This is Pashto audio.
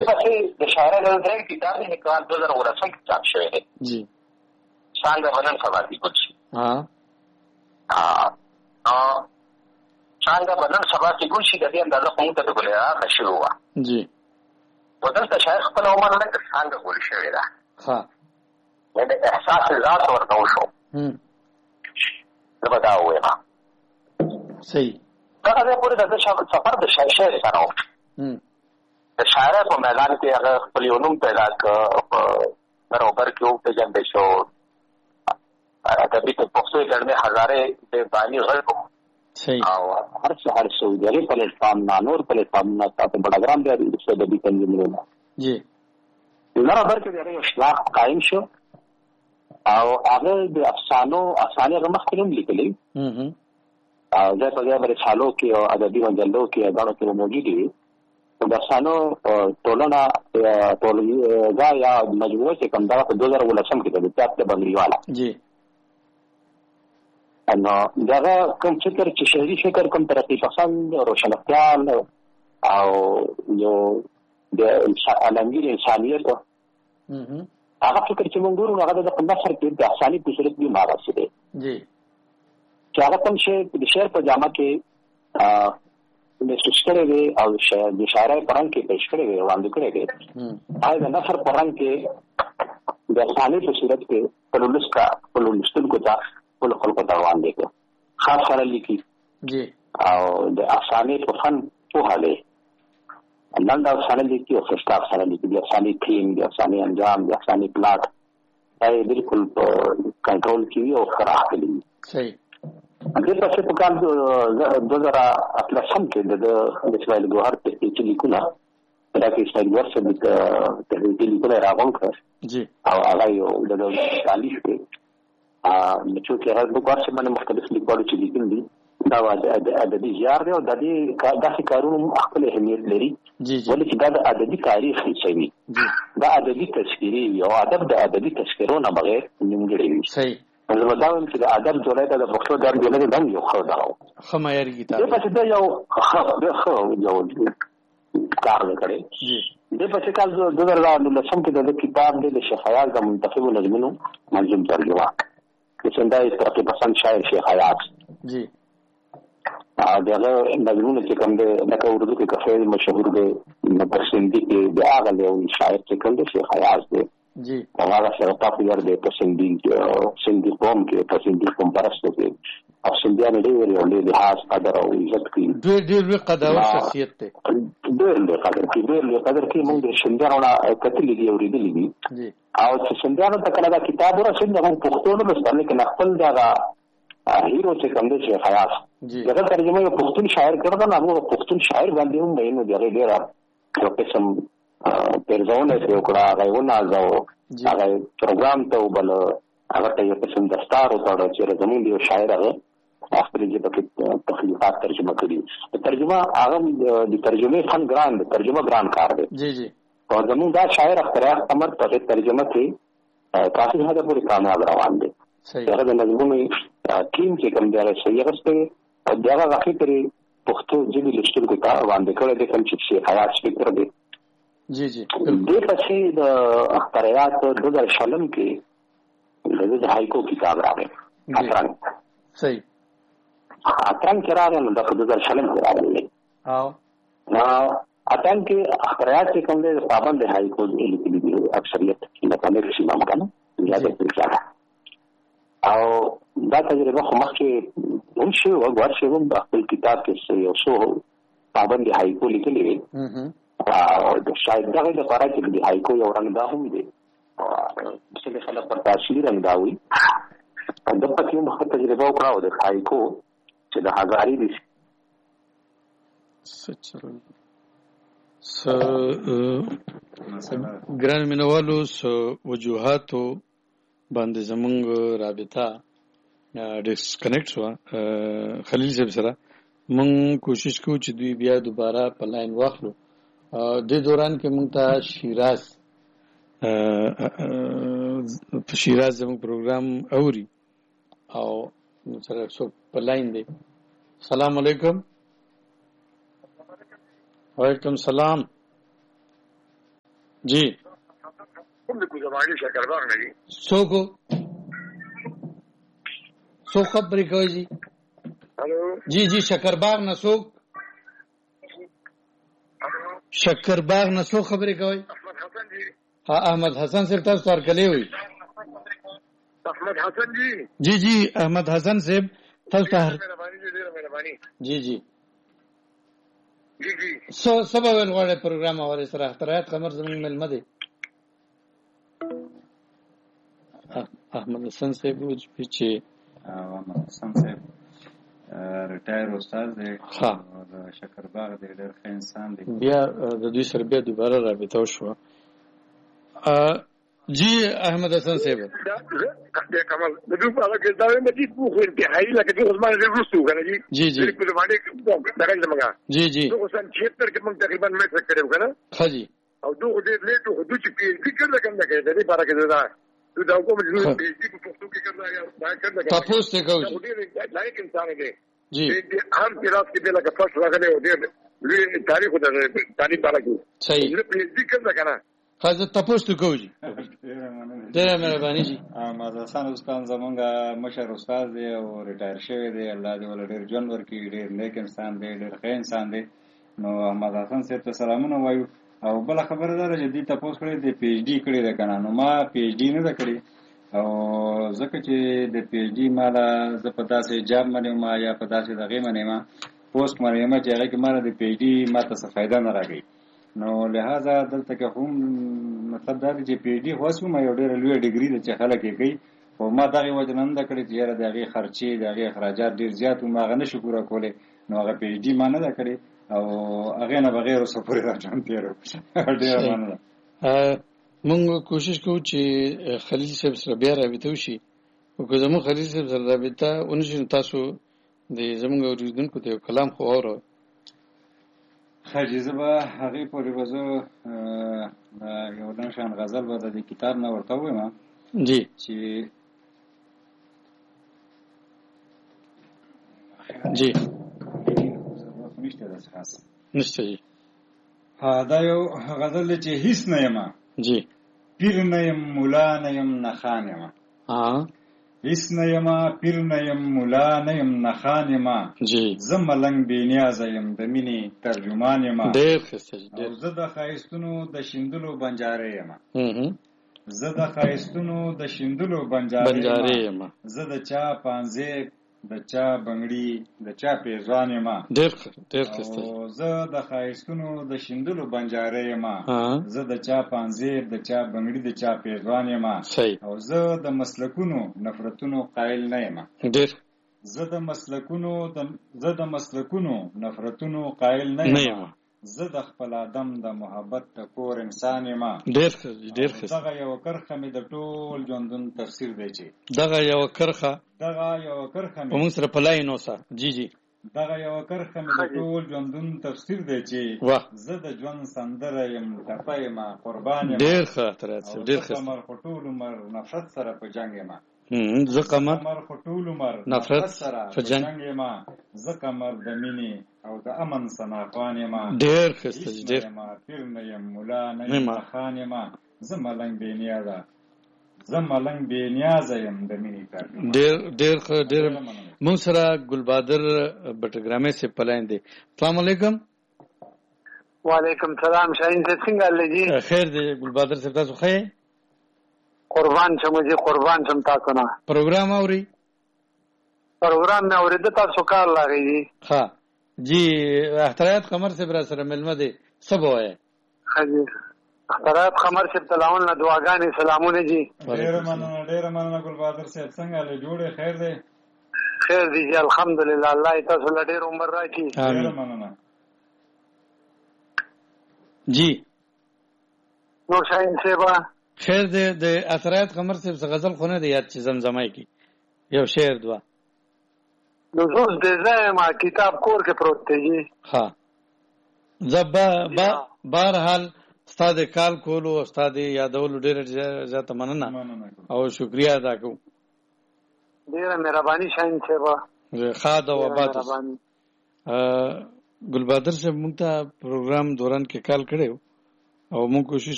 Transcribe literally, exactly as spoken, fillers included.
پسې د شاعرانو درې کتاب دی کال دوه زره ولسم کې چاپ شوی دی جی څنګه بدن سبا کې کوم شي ها ها څنګه بدن سبا کې ګل شي د دې اندازه کوم ته د ګلیا نشو وا جی بدل ته شاعر خپل عمر نه څنګه ګل شوی دا ها د احساس ذات ورته وشو هم دا ودا وې صحیح دا هغه پورې د سفر د شاعر سره و هم د شاعر په میدان کې هغه خپل نوم پیدا کړ برابر کې او په جنبه شو ادبي ته پښتو ګرمه هزاره د بانی غل کو صحیح او هر څه هر څه د لري په پام نانور په پام نه تاسو بڑاګرام دی د ادبي تنظیمونه جی برابر کې د اصلاح قائم شو او هغه د افسانو افسانه مخکې هم لیکلي هم هم او دا په هغه باندې سالو کې او ادبي مجلو کې هغه کې موجود دي د افسانو ټولنه ټولنه یا مجموعه چې کوم دا په دوه زره ولسم کې د کتاب ته باندې والا جی نو دا کوم فکر چې شهري فکر کوم ترقی پسند روشن خیال او یو د علمي انسانيت هم هغه فکر چې موږ ګورو هغه د نثر کې د افسانې په صورت کې مارسي دي جی چې هغه کوم شی د شعر په جامه کې ا د شکره وی او شاعر د شاعر پرنګ کې پېښ کړي وي وړاندې کړي دي هغه د نثر پرنګ کې د افسانې په صورت کې پرولس کا پرولستل کو تا ټول خلکو ته وړاندې کړ خاص سره لیکي جی او د افسانې په فن په حاله نن دا افسانې لیکي او خسته افسانې لیکي د افسانې تیم د افسانې انجام د افسانې پلاټ دا بالکل کنټرول کیږي او خراخ کړي صحیح دې پسې په کال دوه زره اتلسم کې د اسماعیل ګوهر په چې لیکونه دا کې اسماعیل ګوهر څخه د تحریک لیکونه راغون کړ جی او هغه یو د چالیس کې ا چې هغه د ګوهر څخه باندې مختلف لیکوالو چې لیکل دي دا د ادبي ژار دی او د دې داسې کارونو خپل اهمیت لري جی جی ولې چې دا د ادبي تاریخ هیڅوي دا ادبي تذکيري او ادب د ادبي تذکرونو بغیر نیمګړی وي صحیح زه وایم چې د ادب جوړه د پښتو د جوړه د یو خو دا خو معیاري کتاب دی په دا یو خو یو کار وکړي جی د په کال دوه زره نولسم کې د کتاب د شیخ حیات د منتخب نظمونو منظوم ترجمه چې څنګه یې ترقی پسند شاعر شیخ حیات جی دغه نظمونه چې کوم د لکه اردو کې کفایل مشهور دی نو پر سندي کې د هغه له شاعر چې کوم د شیخ حیات دی جی هغه سره تاسو یې د پسندي سندي قوم کې پسندي قوم پرسته کې او سنديان ډېر یو له لحاظ قدر او عزت کې ډېر ډېر قدر او شخصیت ته ډېر له قدر کې ډېر له قدر کې موږ د سنديانو کتلې دی اورېدلې دي جی او چې سنديانو ته کله دا کتاب ورسېد نو پښتو نو مستنه کې خپل دا هیرو چې کوم د شیخ حیات دغه ترجمه یو پښتون شاعر کړو نو هغه پښتون شاعر باندې هم مینو دی ډېر یو قسم پرځونه چې وکړه هغه ونه ازو هغه پروګرام ته وبل هغه ته یو قسم دستار وتاړو چې زمون دی شاعر هغه خپل دې په تخلیقات ترجمه کړي ترجمه هغه د ترجمه فن ګران دی ترجمه ګران کار دی جی جی او زمون دا شاعر اختیار امر په ترجمه کې کافي حد پورې کامیاب روان دی هغه د نظمونو ټیم چې کوم دی صحیح غوښته او دا هغه پرې پښتو ژبه لشتل کو تا باندې کړه د کوم چې حیات فکر دی جی جی دې پسې د اختیارات دوه زره شلم کې د هایکو کتاب راغی اترنګ صحیح اترنګ راغی نو د دوه زره شلم کې راغلی او نو اترنګ کې اختیارات چې کوم دی پابند هایکو لیکلي دي اکثریت د پنځه سیمه مکنه زیاده پرځه او دا تجربه خو مخکې هم شي او غواړم چې هم خپل کتاب کې یو څو پابند هایکو لیکلي دي او د شاید دغه لپاره چې د هایکو یو رنګ دا هم دی چې خلک په تاثیر رنګ دا وي د پکې مخ تجربه وکړه او د هایکو چې د هزاري دي سچرل س ګران مینوالو سو وجوهاتو باندې زمونږ رابطه ډسکنیکټ شو خلیل صاحب سره مونږ کوشش کوو چې دوی بیا دوباره په لاین واخلو د دوران کې مونږ ته شیراز په شیراز زموږ پروګرام اوري او سره څوک په لاین دی. السلام علیکم. وعلیکم السلام. جی کوم د کوزماړي شکرباغ نه دي څوک څوک خبرې کوي جی هلو جی جی شکرباغ نه څوک شکرباغ نه څوک خبرې کوي احمد حسن جی ها احمد حسن صاحب تاسو تر کلی وي احمد حسن جی جی جی احمد حسن صاحب تاسو ته مهرباني دې ډېره مهرباني جی جی جی جی سو سبا ول غواړي پروګرام اوري سره اختراعات قمر زمون ملمه دي احمد حسن صاحب چې احمد حسن صاحب ریټایر استاد دی ها د شکرباغ دی ډېر ښه انسان دی بیا د دوی سره بیا دوباره رابطه وشوه جی احمد حسن صاحب دا د کمال د دوی په اړه کې دا وایم چې په خو انتهایی لکه د عثمان ډېر وروسته وکړه جی جی جی د کوزماړي دغه زمونږ جی جی دغه سن چھہتر کې موږ تقریبا میټ کړو کنه ها جی او دغه ډېر لیټ خو دوی چې پی ایچ ډي کړل کنه کې د دې باره کې دا دوی دا کوم چې پی ایچ ډي په پښتو کې کړل یا دا کړل تاسو ته کوي دا ډېر لایق انسان دی جی د هر کلاس کې به لکه فرست راغلی او ډېر لوی تاریخ د تعلیم بالا کې صحیح د پی ایچ ډي کړل کنه حضرت تاسو ته کوي ډېر مهرباني جی احمد حسن استاد زمونږ مشر استاد دی او ریټایر شوی دی الله دې ول ډېر ژوند ورکړي ډېر نیک انسان دی ډېر ښه انسان دی نو احمد حسن صاحب ته سلامونه وایو او بل خبره ده چې دې تاسو کړی د پی ایچ ډي کړی ده کنه نو ما پی ایچ ډي نه ده کړی او ځکه چې د پی ایچ ډي مالا زه په داسې جاب باندې ما یا په داسې دغه باندې ما پوسټ باندې ما چې هغه کې مالا د پی ایچ ډي ما ته څه فائدہ نه راغی نو لہذا دلته کې هم مطلب دا چې پی ایچ ډي خاصو ما یو ډېر لوی ډیګري د چې خلک یې کوي او ما دغه وجه نن دا کړی چې یاره د هغې خرچې د هغې اخراجات ډېر زیات و ما هغه نه شو پوره کولی نو هغه پی ایچ ډي ما نه ده کړې او هغې نه بغیر اوسه پورې را ژوند تېر ډېره مننه مونږ کوشش کوو چې خلیل صاحب سره بیا رابطه وشي او که زموږ خلیل صاحب سره رابطه ونشي نو تاسو د زموږ اورېدونکو ته یو کلام خو واورئ ښه چې زه به هغې پورې به زه یو ډنډ شان غزل به د دې کتاب نه ورته ووایم جی چې جی نشته داسې خاص نشته جی دا یو غزل دی چې هیڅ نه یم جی پیر نه یم مولا نه یم نخان یم هیڅ نه یم پیر نه یم مولا نه یم نخان یم جی زه ملنګ بېنیازه یم د مینې ترجمان یم ډېر ښایسته جی او زه د ښایستونو د شیندلو بنجارې یم زه د ښایستونو د شیندلو بنجارې یم زه د چا پانځې د چا بنګړي د چا پیزوان یم ډېر ډېر ښایسته او زه د ښایستونو د شیندلو بنجارې یم زه د چا پانځې د چا بنګړي د چا پیزوان یم او زه د مسلکونو نفرتونو قایل نه یم ډېر زه د مسلکونو زه د مسلکونو نفرتونو قایل نه یم زه د خپل آدم د محبت د کور انسان یم ډېر ډېر ښه دغه یو کرخه مې د ټول ژوندون تفسیر دی چې دغه یو کرخه دغه یو کرخه مې موږ سره پلای نو سا جی جی دغه یو کرخه مې د ټول ژوندون تفسیر دی چې زه د ژوند سندره یم ټپه یم قربان یم ډېر ښه ترات ډېر ښه قمر خو ټول عمر نفرت سره په جنګ یم زه قمر قمر خو ټول عمر نفرت سره په جنګ یم زه قمر د مینې او د امن سناخوان یم ډېر ښایسته ډېر پیر نه یم مولا نه یم خان یم زه ملنګ بېنیازه زه ملنګ بېنیازه یم د مینې ترجمان ډېر ډېر ښه ډېر موږ سره ګلبادر بټګرامې صاحب پلاین دی السلام علیکم وعلیکم سلام شاهین صاحب څنګه حال دی خیر دی ګلبادر صاحب تاسو ښه قربان شم جی قربان شم تاسو نه پروګرام اوري پروګرام مې اورېده تاسو کار لاغی جی ها جی اختراعات قمر صاحب را سره ملمه دی سبا وای ها جی اختراعات قمر صاحب تلاون له دعاګانې سلامونه جی ډېر مننه ډېر مننه ګلبادر صاحب څنګه له جوړې خیر دی خیر دی جی الحمدلله الله تاسو له ډېر عمر راکړي ډېر مننه جی نو شاهین صاحب خیر دی د اختراعات قمر صاحب څخه غزل خو نه دی یاد چې زمزمای کی یو شعر دوا نو زوز دې ځای ما کتاب کور کې پروت دی ها زبا بهر حال استاد کال کولو استاد یادول ډېر زیاته مننه او شکریا ادا کوم ډېر مهرباني شاهین صاحب خاد او آباد ګلبادر صاحب موږ ته پروګرام دوران کې کال کړو او موږ کوشش